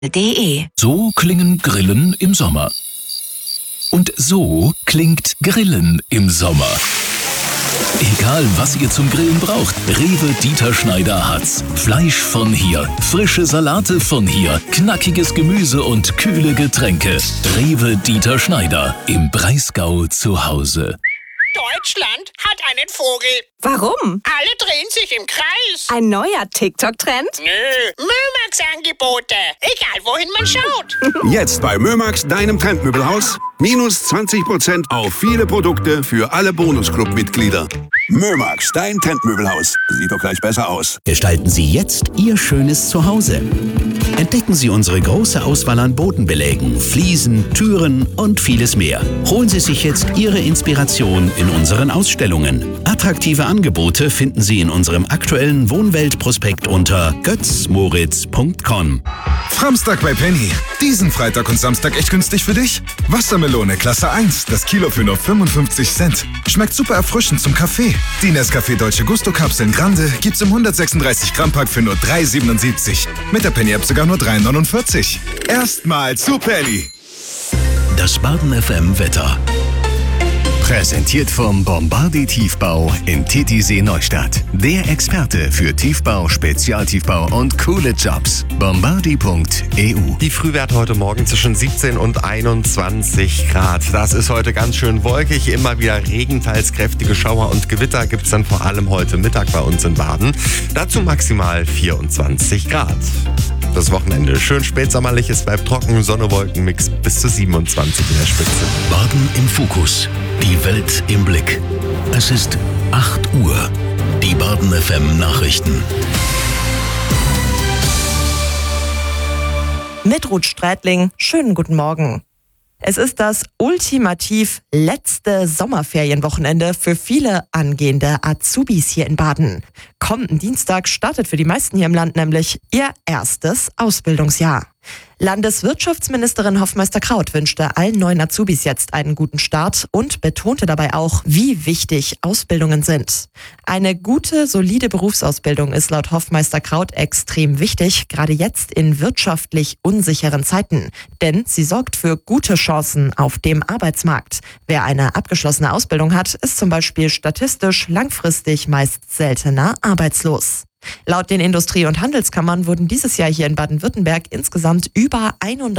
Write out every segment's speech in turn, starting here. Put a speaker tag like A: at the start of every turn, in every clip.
A: De.
B: So klingen Grillen im Sommer. Und so klingt Grillen im Sommer. Egal, was ihr zum Grillen braucht, Rewe Dieter Schneider hat's. Fleisch von hier, frische Salate von hier, knackiges Gemüse und kühle Getränke. Rewe Dieter Schneider im Breisgau zu Hause.
C: Deutschland hat einen Vogel.
A: Warum?
C: Alle drehen sich im Kreis.
A: Ein neuer TikTok-Trend?
C: Nö, Mömax-Angebote. Egal, wohin man schaut.
D: Jetzt bei Mömax, deinem Trendmöbelhaus. Minus 20% auf viele Produkte für alle Bonusclub-Mitglieder. Mömax, dein Trendmöbelhaus. Sieht doch gleich besser aus.
E: Gestalten Sie jetzt Ihr schönes Zuhause. Entdecken Sie unsere große Auswahl an Bodenbelägen, Fliesen, Türen und vieles mehr. Holen Sie sich jetzt Ihre Inspiration in unseren Ausstellungen. Attraktive Angebote finden Sie in unserem aktuellen Wohnwelt-Prospekt unter götzmoritz.com.
F: Framstag bei Penny. Diesen Freitag und Samstag echt günstig für dich? Wassermelone Klasse 1, das Kilo für nur 55 Cent. Schmeckt super erfrischend zum Kaffee. Die Nescafé Dolce Gusto Kapseln Grande gibt's im 136 Gramm Pack für nur 3,77. Mit der Penny App sogar nur 3,49. Erstmal zu Penny.
B: Das Baden FM Wetter.
G: Präsentiert vom Bombardier Tiefbau in Titisee Neustadt. Der Experte für Tiefbau, Spezialtiefbau und coole Jobs. Bombardier.eu.
H: Die Frühwerte heute Morgen zwischen 17 und 21 Grad. Das ist heute ganz schön wolkig. Immer wieder Regen, teils kräftige Schauer und Gewitter gibt es dann vor allem heute Mittag bei uns in Baden. Dazu maximal 24 Grad. Das Wochenende schön spätsommerlich, es bleibt trocken, Sonne-Wolken-Mix bis zu 27 in der Spitze.
B: Baden im Fokus. Die Welt im Blick. Es ist 8 Uhr. Die Baden FM Nachrichten.
A: Mit Ruth Strätling, schönen guten Morgen. Es ist das ultimativ letzte Sommerferienwochenende für viele angehende Azubis hier in Baden. Kommenden Dienstag startet für die meisten hier im Land nämlich ihr erstes Ausbildungsjahr. Landeswirtschaftsministerin Hoffmeister-Kraut wünschte allen neuen Azubis jetzt einen guten Start und betonte dabei auch, wie wichtig Ausbildungen sind. Eine gute, solide Berufsausbildung ist laut Hoffmeister-Kraut extrem wichtig, gerade jetzt in wirtschaftlich unsicheren Zeiten. Denn sie sorgt für gute Chancen auf dem Arbeitsmarkt. Wer eine abgeschlossene Ausbildung hat, ist zum Beispiel statistisch langfristig meist seltener arbeitslos. Laut den Industrie- und Handelskammern wurden dieses Jahr hier in Baden-Württemberg insgesamt über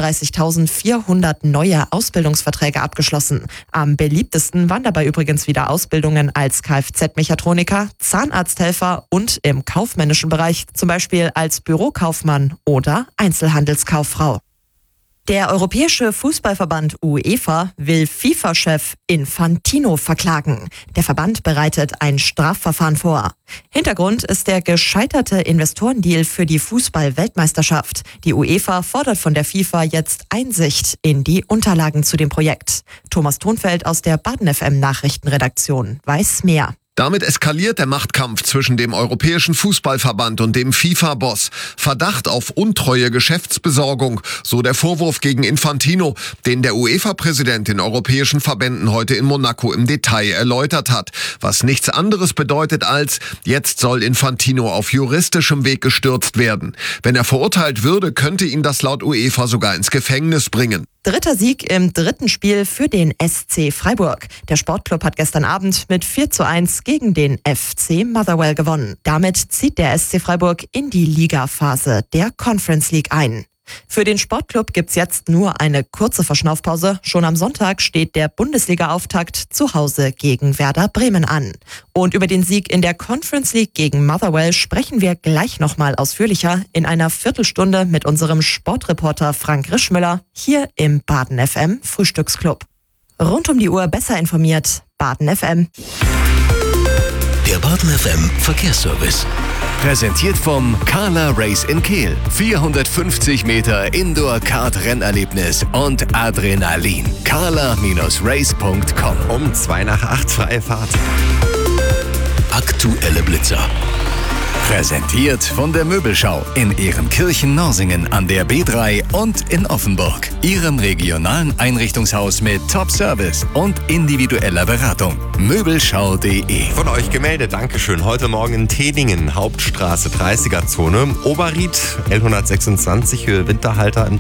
A: 31.400 neue Ausbildungsverträge abgeschlossen. Am beliebtesten waren dabei übrigens wieder Ausbildungen als Kfz-Mechatroniker, Zahnarzthelfer und im kaufmännischen Bereich, zum Beispiel als Bürokaufmann oder Einzelhandelskauffrau. Der Europäische Fußballverband UEFA will FIFA-Chef Infantino verklagen. Der Verband bereitet ein Strafverfahren vor. Hintergrund ist der gescheiterte Investorendeal für die Fußball-Weltmeisterschaft. Die UEFA fordert von der FIFA jetzt Einsicht in die Unterlagen zu dem Projekt. Thomas Thonfeld aus der Baden FM Nachrichtenredaktion weiß mehr.
I: Damit eskaliert der Machtkampf zwischen dem Europäischen Fußballverband und dem FIFA-Boss. Verdacht auf untreue Geschäftsbesorgung, so der Vorwurf gegen Infantino, den der UEFA-Präsident den europäischen Verbänden heute in Monaco im Detail erläutert hat. Was nichts anderes bedeutet als, jetzt soll Infantino auf juristischem Weg gestürzt werden. Wenn er verurteilt würde, könnte ihn das laut UEFA sogar ins Gefängnis bringen.
A: Dritter Sieg im dritten Spiel für den SC Freiburg. Der Sportclub hat gestern Abend mit 4:1 gegen den FC Motherwell gewonnen. Damit zieht der SC Freiburg in die Ligaphase der Conference League ein. Für den Sportclub gibt's jetzt nur eine kurze Verschnaufpause. Schon am Sonntag steht der Bundesliga-Auftakt zu Hause gegen Werder Bremen an. Und über den Sieg in der Conference League gegen Motherwell sprechen wir gleich nochmal ausführlicher in einer Viertelstunde mit unserem Sportreporter Frank Rischmüller hier im Baden FM Frühstücksclub. Rund um die Uhr besser informiert, Baden FM.
B: Der Baden FM Verkehrsservice.
G: Präsentiert vom Carla Race in Kehl. 450 Meter Indoor-Kart-Rennerlebnis und Adrenalin. carla-race.com.
H: Um 7:55 freie Fahrt.
B: Aktuelle Blitzer.
G: Präsentiert von der Möbelschau in Ehrenkirchen-Norsingen an der B3 und in Offenburg. Ihrem regionalen Einrichtungshaus mit Top-Service und individueller Beratung. Möbelschau.de.
H: Von euch gemeldet, Dankeschön. Heute Morgen in Teningen, Hauptstraße, 30er-Zone. Oberried, L126, Höhe Winterhalter im